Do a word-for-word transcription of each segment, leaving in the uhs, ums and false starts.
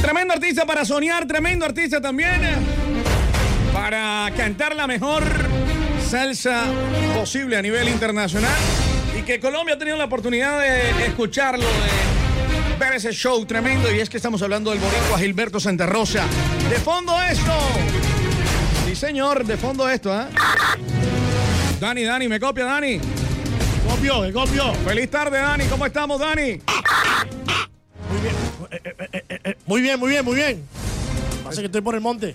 Tremendo artista para soñar, tremendo artista también para cantar la mejor salsa posible a nivel internacional. Y que Colombia ha tenido la oportunidad de escucharlo, de ver ese show tremendo. Y es que estamos hablando del boricua Gilberto Santa Rosa. De fondo esto. Sí, señor, de fondo esto, ¿eh? Dani, Dani, ¿me copia, Dani? Copio, me copio. Feliz tarde, Dani. ¿Cómo estamos, Dani? Muy bien, eh, eh, eh, eh, muy bien, muy bien, muy bien. Pasa que estoy por el monte.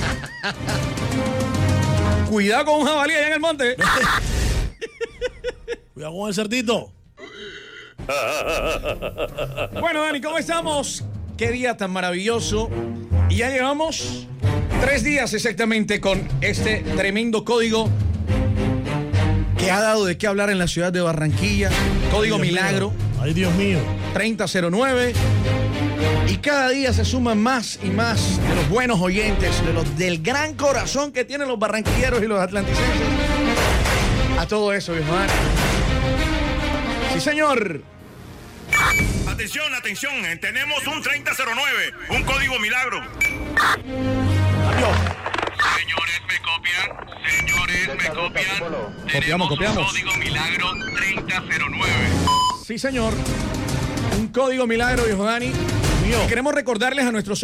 Cuidado con un jabalí allá en el monte. Cuidado con el cerdito. Bueno, Dani, ¿cómo estamos? Qué día tan maravilloso. Y ya llevamos tres días exactamente con este tremendo código que ha dado de qué hablar en la ciudad de Barranquilla. Código Ay, Dios Milagro. mío. Ay, Dios mío. treinta cero nueve. Y cada día se suman más y más de los buenos oyentes, de los del gran corazón que tienen los barranquilleros y los atlanticenses. A todo eso, viejo Dani. Sí, señor. Atención, atención, tenemos un treinta cero nueve, un código milagro. Adiós. Señores, me copian, señores, me copian. Copiamos, Tenemos copiamos. un código milagro treinta cero nueve. Sí, señor. Un código milagro, viejo Dani. Mío. Queremos recordarles a nuestros